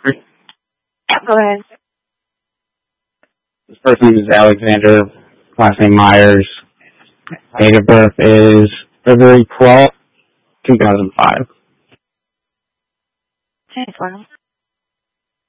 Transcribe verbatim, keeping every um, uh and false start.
Go ahead. This first name is Alexander, last name Myers. Date of birth is February twelfth, two thousand five. Okay,